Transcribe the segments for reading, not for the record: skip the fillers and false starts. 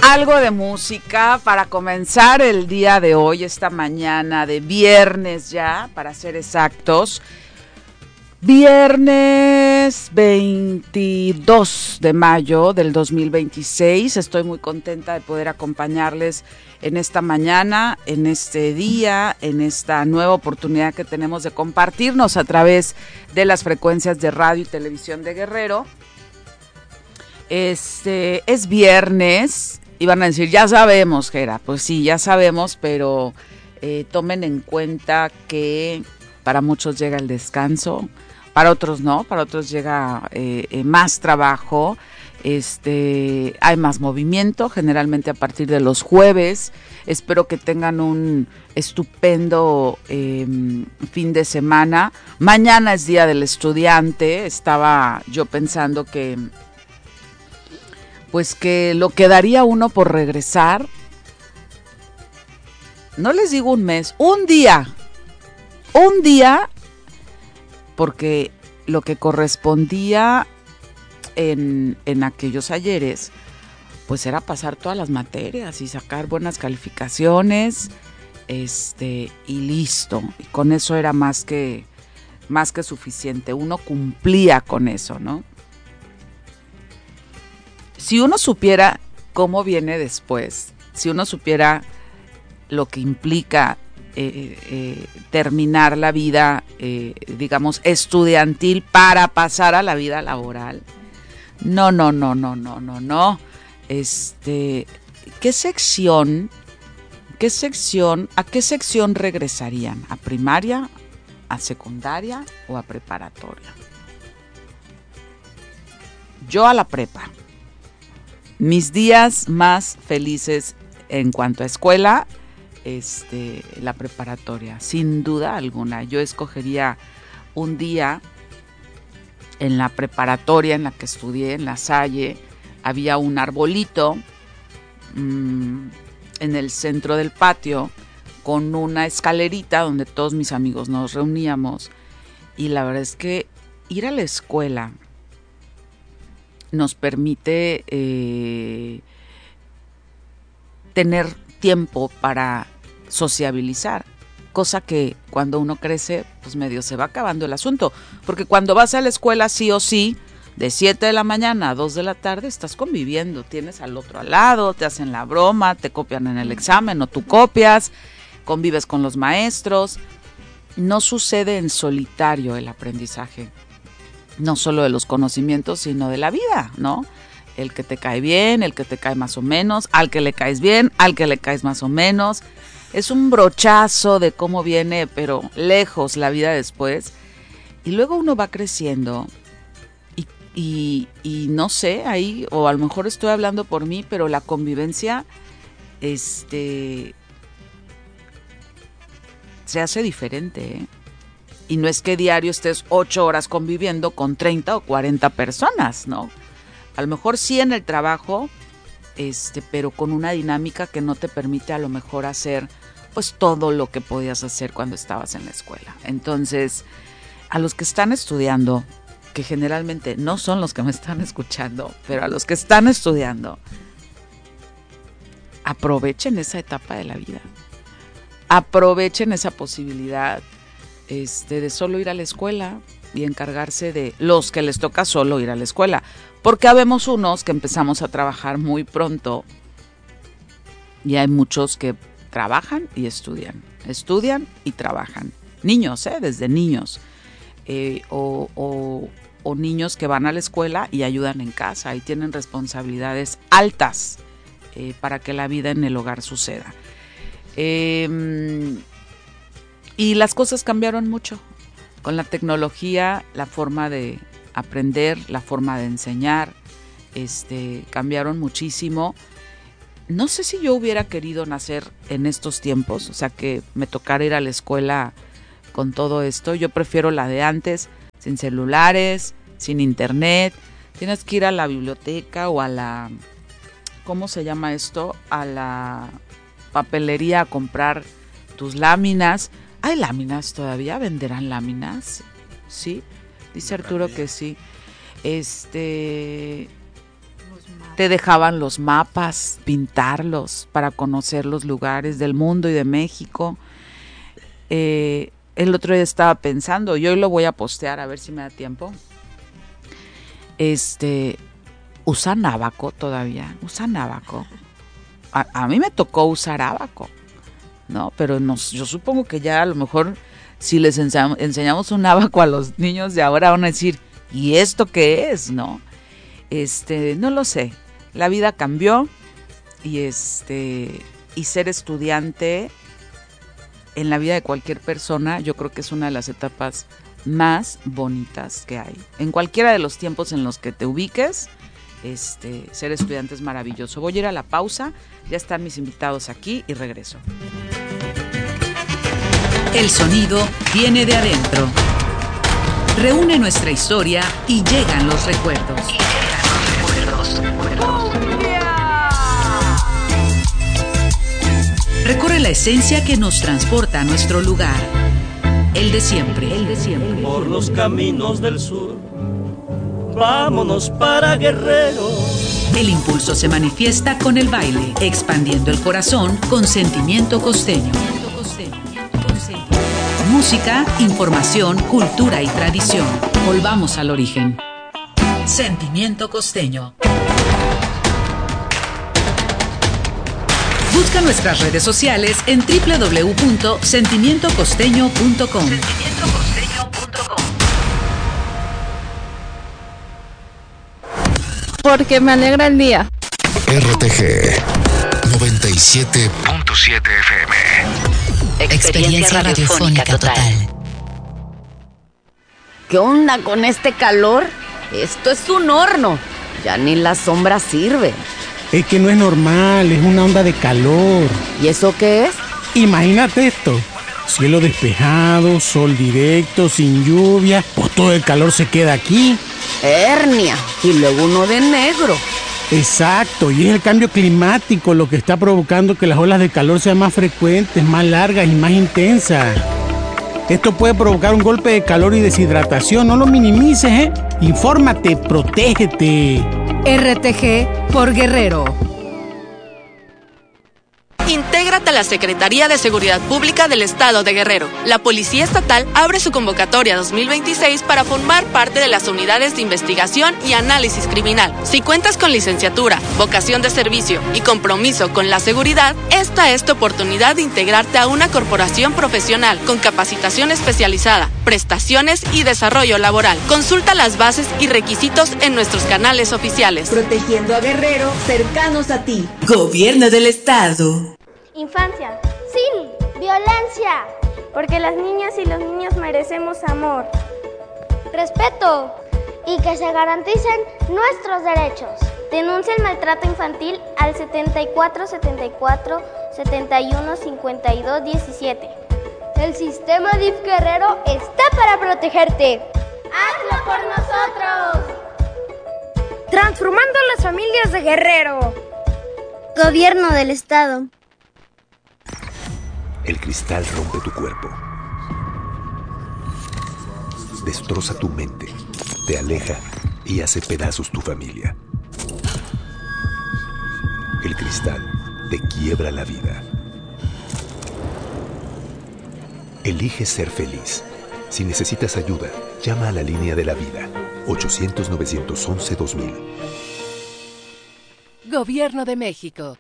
algo de música para comenzar el día de hoy, esta mañana de viernes ya, para ser exactos. Viernes 22 de mayo del 2026. Estoy muy contenta de poder acompañarles en esta mañana, en este día, en esta nueva oportunidad que tenemos de compartirnos a través de las frecuencias de radio y televisión de Guerrero. Es viernes y van a decir, ya sabemos, Gera. Pues sí, ya sabemos, pero tomen en cuenta que para muchos llega el descanso, para otros no, para otros llega más trabajo, hay más movimiento, generalmente a partir de los jueves. Espero que tengan un estupendo fin de semana. Mañana es Día del Estudiante. Estaba yo pensando que pues que lo que daría uno por regresar, no les digo un mes, un día, porque lo que correspondía en aquellos ayeres, pues era pasar todas las materias y sacar buenas calificaciones, y listo, y con eso era más que suficiente, uno cumplía con eso, ¿no? Si uno supiera cómo viene después, si uno supiera lo que implica terminar la vida, digamos, estudiantil para pasar a la vida laboral, no. ¿Qué sección, a qué sección regresarían? ¿A primaria, a secundaria o a preparatoria? Yo a la prepa. Mis días más felices en cuanto a escuela, la preparatoria, sin duda alguna. Yo escogería un día en la preparatoria en la que estudié, en La Salle. Había un arbolito en el centro del patio con una escalerita donde todos mis amigos nos reuníamos. Y la verdad es que ir a la escuela nos permite tener tiempo para sociabilizar, cosa que cuando uno crece, pues medio se va acabando el asunto, porque cuando vas a la escuela sí o sí, de 7 de la mañana a 2 de la tarde estás conviviendo, tienes al otro al lado, te hacen la broma, te copian en el examen o tú copias, convives con los maestros. No sucede en solitario el aprendizaje, no solo de los conocimientos, sino de la vida, ¿no? El que te cae bien, el que te cae más o menos, al que le caes bien, al que le caes más o menos. Es un brochazo de cómo viene, pero lejos la vida después. Y luego uno va creciendo y no sé, ahí, o a lo mejor estoy hablando por mí, pero la convivencia, se hace diferente, ¿eh? Y no es que diario estés 8 horas conviviendo con 30 o 40 personas, ¿no? A lo mejor sí en el trabajo, pero con una dinámica que no te permite a lo mejor hacer pues todo lo que podías hacer cuando estabas en la escuela. Entonces, a los que están estudiando, que generalmente no son los que me están escuchando, pero a los que están estudiando, aprovechen esa etapa de la vida. Aprovechen esa posibilidad de solo ir a la escuela y encargarse de los que les toca solo ir a la escuela, porque habemos unos que empezamos a trabajar muy pronto y hay muchos que trabajan y estudian y trabajan, niños, desde niños, o niños que van a la escuela y ayudan en casa y tienen responsabilidades altas para que la vida en el hogar suceda. Y las cosas cambiaron mucho. Con la tecnología, la forma de aprender, la forma de enseñar, cambiaron muchísimo. No sé si yo hubiera querido nacer en estos tiempos, o sea, que me tocara ir a la escuela con todo esto. Yo prefiero la de antes, sin celulares, sin internet. Tienes que ir a la biblioteca o a la, ¿cómo se llama esto? A la papelería a comprar tus láminas. ¿Hay láminas todavía? ¿Venderán láminas? ¿Sí? Dice Arturo que sí. te dejaban los mapas, pintarlos para conocer los lugares del mundo y de México. El otro día estaba pensando, y hoy lo voy a postear a ver si me da tiempo. ¿Usan ábaco todavía? ¿Usan ábaco? A mí me tocó usar ábaco, ¿no? Pero yo supongo que ya a lo mejor si les enseñamos un ábaco a los niños de ahora van a decir, ¿y esto qué es? ¿No? No lo sé. La vida cambió y ser estudiante en la vida de cualquier persona, yo creo que es una de las etapas más bonitas que hay. En cualquiera de los tiempos en los que te ubiques, ser estudiante es maravilloso. Voy a ir a la pausa, ya están mis invitados aquí y regreso. El sonido viene de adentro. Reúne nuestra historia y llegan los recuerdos. Recorre la esencia que nos transporta a nuestro lugar. El de siempre, el de siempre. Por los caminos del sur, vámonos para Guerrero. El impulso se manifiesta con el baile, expandiendo el corazón con sentimiento costeño. Música, información, cultura y tradición. Volvamos al origen. Sentimiento costeño. Busca nuestras redes sociales en www.sentimientocosteño.com. Porque me alegra el día. RTG 97.7 FM. Experiencia radiofónica total. ¿Qué onda con este calor? Esto es un horno. Ya ni la sombra sirve. Es que no es normal, es una onda de calor. ¿Y eso qué es? Imagínate esto. Cielo despejado, sol directo, sin lluvia. Pues todo el calor se queda aquí. Hernia. Y luego uno de negro. Exacto, y es el cambio climático lo que está provocando que las olas de calor sean más frecuentes, más largas y más intensas. Esto puede provocar un golpe de calor y deshidratación. No lo minimices, ¿eh? Infórmate, protégete. RTG por Guerrero. Intégrate a la Secretaría de Seguridad Pública del Estado de Guerrero. La Policía Estatal abre su convocatoria 2026 para formar parte de las unidades de investigación y análisis criminal. Si cuentas con licenciatura, vocación de servicio y compromiso con la seguridad, esta es tu oportunidad de integrarte a una corporación profesional con capacitación especializada, prestaciones y desarrollo laboral. Consulta las bases y requisitos en nuestros canales oficiales. Protegiendo a Guerrero, cercanos a ti. Gobierno del Estado. Infancia, sin violencia, porque las niñas y los niños merecemos amor, respeto y que se garanticen nuestros derechos. Denuncia el maltrato infantil al 74 74 71 52 17. El sistema DIF Guerrero está para protegerte. ¡Hazlo por nosotros! Transformando las familias de Guerrero. Gobierno del Estado. El cristal rompe tu cuerpo. Destroza tu mente, te aleja y hace pedazos tu familia. El cristal te quiebra la vida. Elige ser feliz. Si necesitas ayuda, llama a la línea de la vida, 800-911-2000. Gobierno de México.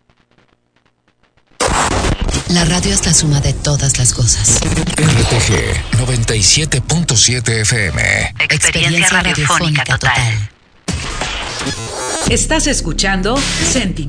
La radio es la suma de todas las cosas. RTG 97.7 FM. Experiencia radiofónica total. Estás escuchando Sentimiento